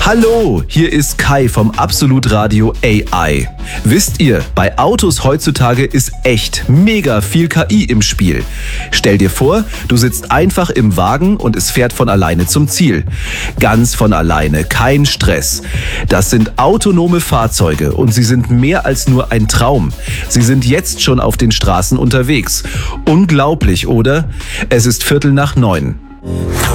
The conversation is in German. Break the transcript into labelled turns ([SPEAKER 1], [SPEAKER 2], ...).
[SPEAKER 1] Hallo, hier ist Kai vom Absolut Radio AI. Wisst ihr, bei Autos heutzutage ist echt mega viel KI im Spiel. Stell dir vor, du sitzt einfach im Wagen und es fährt von alleine zum Ziel. Ganz von alleine, kein Stress. Das sind autonome Fahrzeuge und sie sind mehr als nur ein Traum. Sie sind jetzt schon auf den Straßen unterwegs. Unglaublich, oder? Es ist 8:45.